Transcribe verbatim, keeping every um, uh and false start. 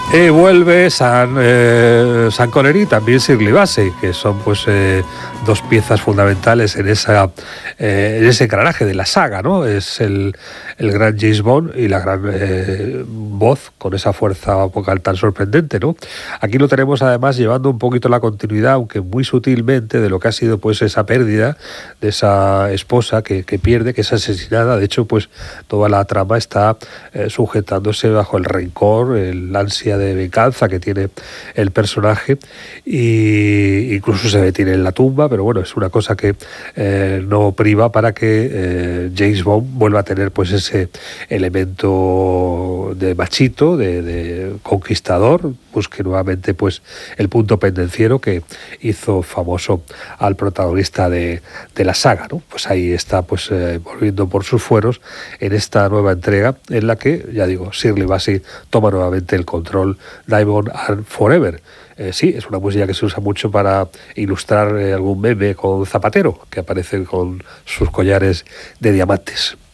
Eh, vuelve San, eh, Sean Connery y también Shirley Bassey, que son pues eh, dos piezas fundamentales en esa eh, en ese engranaje de la saga, ¿no? Es el, el gran James Bond y la gran eh, voz con esa fuerza vocal tan sorprendente, ¿no? Aquí lo tenemos además llevando un poquito la continuidad, aunque muy sutilmente, de lo que ha sido pues esa pérdida de esa esposa que, que pierde, que es asesinada. De hecho, pues toda la trama está eh, sujetándose bajo el rencor, el ansia de venganza que tiene el personaje, y incluso se detiene en la tumba, pero bueno, es una cosa que eh, no priva para que eh, James Bond vuelva a tener pues ese elemento de machito, de, de conquistador, busque nuevamente pues el punto pendenciero que hizo famoso al protagonista de, de la saga, ¿no? Pues ahí está pues eh, volviendo por sus fueros en esta nueva entrega, en la que, ya digo, Shirley Bassey toma nuevamente el control. Diamond and Forever. Eh, sí, es una música que se usa mucho para ilustrar eh, algún meme con Zapatero, que aparece con sus collares de diamantes.